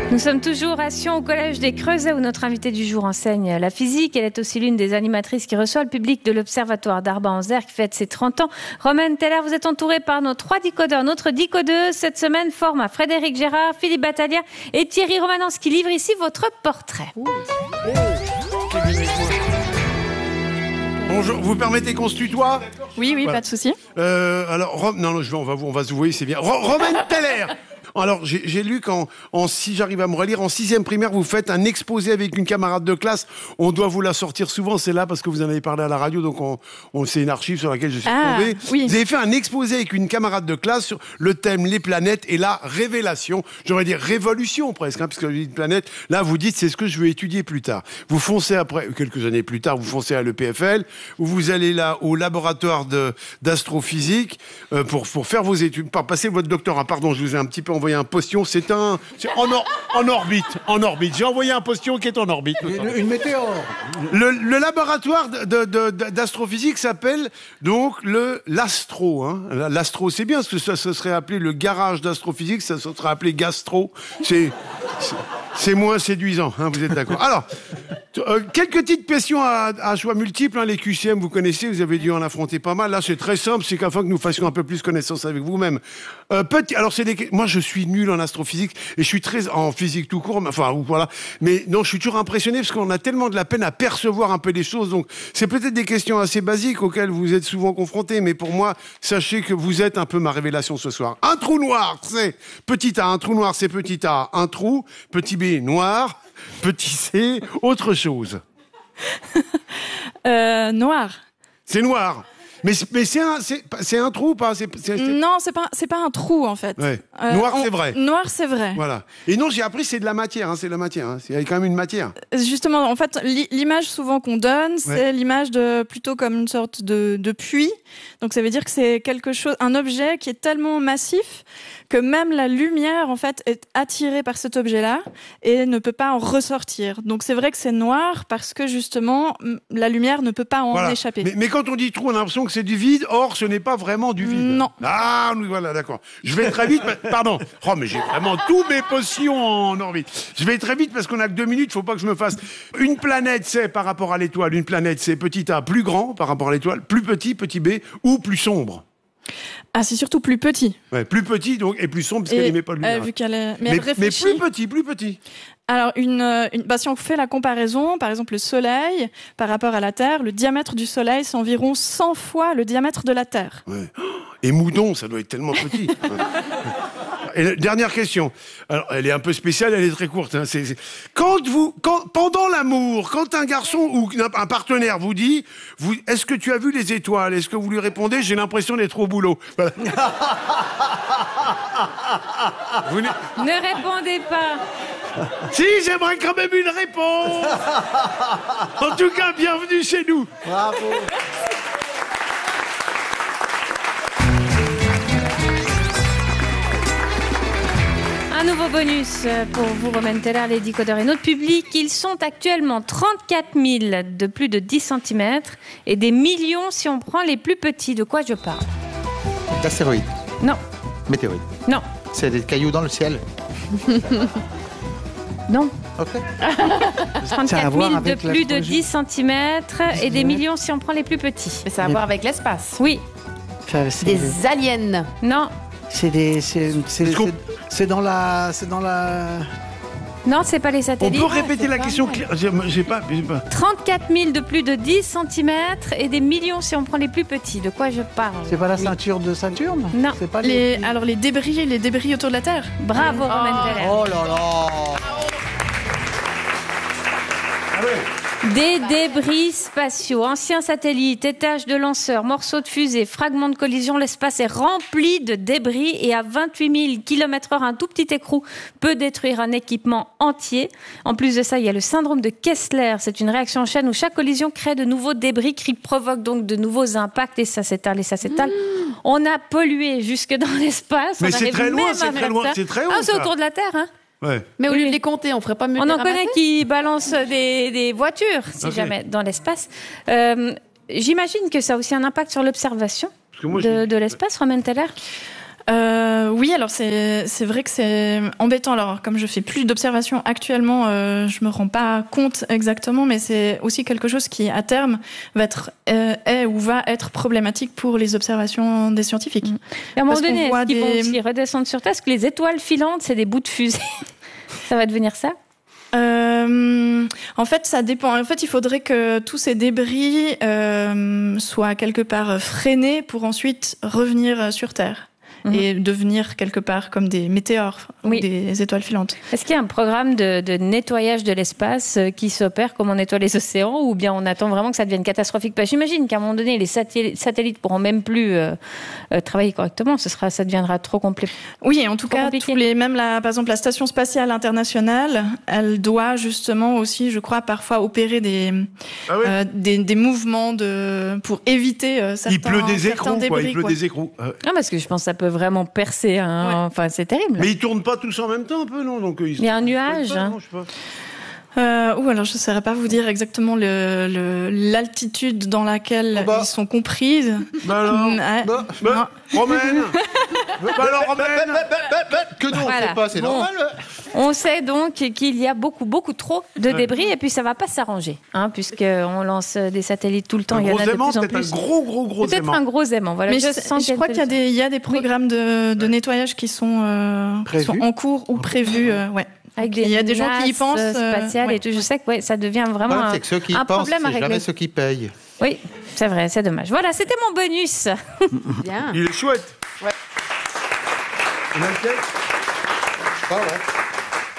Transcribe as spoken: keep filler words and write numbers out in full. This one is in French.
Nous sommes toujours à Sion, au Collège des Creusets, où notre invitée du jour enseigne la physique. Elle est aussi l'une des animatrices qui reçoit le public de l'Observatoire d'Arba-en-Zer, qui fête ses trente ans. Romaine Teller, vous êtes entourée par nos trois décodeurs. Notre décodeuse, cette semaine, forme à Frédéric Gérard, Philippe Battaglia et Thierry Romanens, qui livre ici votre portrait. Ouh. Oh. Bonjour, vous permettez qu'on se tutoie ? Oui, oui, voilà. Pas de souci. Euh, alors, Rom... non, non, je vais, on va, on va se voir, c'est bien. Ro- Romaine Teller. Alors, j'ai, j'ai lu qu'en, en, si j'arrive à me relire, en sixième primaire, vous faites un exposé avec une camarade de classe. On doit vous la sortir souvent, c'est là parce que vous en avez parlé à la radio, donc on, on, c'est une archive sur laquelle je suis ah, tombé. Oui. Vous avez fait un exposé avec une camarade de classe sur le thème les planètes et la révélation. J'aurais dire révolution presque, hein, parce que une planète, là, vous dites, c'est ce que je veux étudier plus tard. Vous foncez après, quelques années plus tard, vous foncez à l'E P F L, où vous allez là au laboratoire de, d'astrophysique euh, pour, pour faire vos études, pour passer votre doctorat. Pardon, je vous ai un petit peu envoyé un postillon. C'est un, c'est en, or, en orbite, en orbite. J'ai envoyé un postillon qui est en orbite. Une, une météore. Le, le laboratoire de, de, de, d'astrophysique s'appelle donc le l'Astro. Hein. L'Astro, c'est bien, parce que ça, ça serait appelé le garage d'astrophysique, ça serait appelé Gastro. C'est, c'est, c'est moins séduisant, hein, vous êtes d'accord. Alors, euh, quelques petites questions à, à choix multiples. Hein. Les Q C M, vous connaissez, vous avez dû en affronter pas mal. Là, c'est très simple, c'est qu'afin que nous fassions un peu plus connaissance avec vous-même. Euh, petit, alors, c'est des, moi, je suis nul en astrophysique et je suis très en physique tout court. Enfin, voilà. Mais non, je suis toujours impressionné parce qu'on a tellement de la peine à percevoir un peu les choses. Donc, c'est peut-être des questions assez basiques auxquelles vous êtes souvent confrontés. Mais pour moi, sachez que vous êtes un peu ma révélation ce soir. Un trou noir, c'est petit A. Un trou noir, c'est petit A. Un trou. Petit B, noir. Petit C, autre chose. euh, noir. C'est noir. Mais, mais c'est, un, c'est, c'est un trou ou pas c'est, c'est, c'est... Non, c'est pas, c'est pas un trou, en fait. Ouais. Euh, Noir, on... c'est vrai. Noir, c'est vrai. Voilà. Et non, j'ai appris, c'est de la matière. Hein, c'est de la matière. Hein. Il y a quand même une matière. Justement, en fait, l'image souvent qu'on donne, c'est ouais. l'image de plutôt comme une sorte de, de puits. Donc, ça veut dire que c'est quelque chose, un objet qui est tellement massif que même la lumière, en fait, est attirée par cet objet-là et ne peut pas en ressortir. Donc, c'est vrai que c'est noir parce que, justement, la lumière ne peut pas en voilà. échapper. Mais, mais quand on dit trou, on a l'impression que c'est du vide. Or, ce n'est pas vraiment du vide. Non. Ah, voilà, d'accord. Je vais très vite. Pardon. Oh, mais j'ai vraiment tous mes potions en orbite. Je vais très vite parce qu'on a que deux minutes. Faut pas que je me fasse. Une planète, c'est par rapport à l'étoile. Une planète, c'est petit A, plus grand par rapport à l'étoile, plus petit, petit B, ou plus sombre. Ah, c'est surtout plus petit. Ouais, plus petit donc et plus sombre parce et, qu'elle n'émet pas de lumière. Euh, vu qu'elle est... mais, mais, elle réfléchit. mais plus petit, plus petit. Alors, une, une, bah, si on fait la comparaison, par exemple, le Soleil, par rapport à la Terre, le diamètre du Soleil, c'est environ cent fois le diamètre de la Terre. Ouais. Et Moudon, ça doit être tellement petit. Et la dernière question. Alors, elle est un peu spéciale, elle est très courte. Hein. C'est, c'est... Quand vous, quand, pendant l'amour, quand un garçon ou un partenaire vous dit, vous, est-ce que tu as vu les étoiles ? Est-ce que vous lui répondez, j'ai l'impression d'être au boulot. Voilà. Vous ne... ne répondez pas. Si, j'aimerais quand même une réponse. En tout cas, bienvenue chez nous. Bravo. Un nouveau bonus pour vous, Romaine Teller, les décodeurs et notre public. Ils sont actuellement trente-quatre mille de plus de dix centimètres et des millions si on prend les plus petits. De quoi je parle ? D'astéroïdes. Non. Météorites. Non. C'est des cailloux dans le ciel. Non. Ok. trente-quatre mille de plus de dix centimètres et des millions si on prend les plus petits. Mais ça a à voir avec l'espace. Oui. Enfin, c'est des aliens. Non. C'est des, c'est, c'est, c'est, c'est dans la, c'est dans la. Non, c'est pas les satellites. On peut répéter la question claire. J'ai, j'ai pas, j'ai pas. trente-quatre mille de plus de dix centimètres et des millions si on prend les plus petits. De quoi je parle ? C'est pas la ceinture de Saturne ? Non. C'est pas les... les... Alors les débris, les débris autour de la Terre. Bravo, oh. Romaine Teller. Oh là là. Ah ouais. Des débris spatiaux, anciens satellites, étages de lanceurs, morceaux de fusées, fragments de collision, l'espace est rempli de débris et à vingt-huit mille kilomètres heure, un tout petit écrou peut détruire un équipement entier. En plus de ça, il y a le syndrome de Kessler. C'est une réaction en chaîne où chaque collision crée de nouveaux débris qui provoquent donc de nouveaux impacts et ça s'étale et ça s'étale. Mmh. On a pollué jusque dans l'espace. Mais on c'est très loin, c'est très loin, ça. c'est très haut. Ah, c'est ça. autour de la Terre, hein. Ouais. Mais au oui. lieu de les compter, on ferait pas mieux On de en les connaît ramasser qui balancent des, des voitures, si okay. jamais, dans l'espace. Euh, j'imagine que ça a aussi un impact sur l'observation de, de l'espace, Romaine Teller. Euh, oui, alors c'est c'est vrai que c'est embêtant. Alors comme je fais plus d'observations actuellement, euh, je me rends pas compte exactement, mais c'est aussi quelque chose qui à terme va être euh, est ou va être problématique pour les observations des scientifiques. Mmh. Et à un moment Parce qu'on donné, voit est-ce qu'ils vont des- aussi redescendre sur Terre? Est-ce que les étoiles filantes, c'est des bouts de fusée? Ça va devenir ça? Euh, en fait, ça dépend. En fait, il faudrait que tous ces débris euh, soient quelque part freinés pour ensuite revenir sur Terre. Mhm. Et devenir quelque part comme des météores Oui. ou des étoiles filantes. Est-ce qu'il y a un programme de, de nettoyage de l'espace euh, qui s'opère comme on nettoie les océans, ou bien on attend vraiment que ça devienne catastrophique? Parce que j'imagine qu'à un moment donné, les satel- satellites pourront même plus euh, euh, travailler correctement. Ce sera, ça deviendra trop complet. Oui, et en tout Trop cas, compliqué. tous les, même la, par exemple la Station spatiale internationale, elle doit justement aussi, je crois, parfois opérer des, Ah ouais. euh, des, des mouvements de, pour éviter euh, certains Il pleut des certains écrous, quoi. débris, Il pleut quoi. des écrous. Ah ouais. Non, parce que je pense que ça peut vraiment percer. Hein. Ouais. Enfin, c'est terrible. Mais ils tournent pas tous en même temps, un peu, non? Donc, euh, ils Il y a un se- nuage, pas, hein. non, je sais pas. Euh, ou alors je ne saurais pas vous dire exactement le, le, l'altitude dans laquelle Oh bah. ils sont comprises. Bah alors, Mm, ouais. Bah, bah, Romaine Bah alors, Romaine que nous, on Voilà. sait pas, c'est Bon. normal. On sait donc qu'il y a beaucoup, beaucoup trop de débris, et puis ça va pas s'arranger, hein, puisqu'on lance des satellites tout le temps. Un Il y en gros a de aimant, plus en peut-être un plus. gros, gros, gros Peut-être aimant. un gros aimant. Voilà. Mais je, sens je crois qu'il y a des, il y a des programmes de, de nettoyage qui sont, euh, qui Prévus. sont en cours ou prévus. euh, ouais. Avec Il y a des gens qui y menaces, pensent, euh, euh, spatiales ouais. et tout. Je sais que ouais, ça devient Le vraiment problème, un, c'est que ceux qui un pensent, problème à c'est régler. jamais ceux qui payent. Oui, c'est vrai, c'est dommage. Voilà, c'était mon bonus. Bien. Il est chouette. Ouais. On a le texte Ah ouais.